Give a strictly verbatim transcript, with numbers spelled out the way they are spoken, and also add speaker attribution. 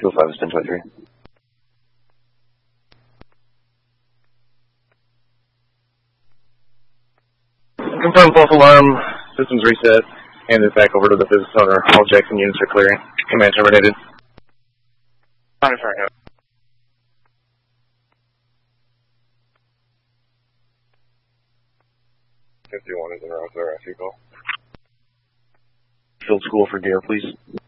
Speaker 1: Fuel five is ten twenty-three.
Speaker 2: Confirm false alarm. Systems reset. Hand this back over to the business owner. All Jackson units are clearing. Command terminated.
Speaker 3: Sorry, sorry.
Speaker 2: fifty-one is in route to the rescue call.
Speaker 1: Field school for D R, please.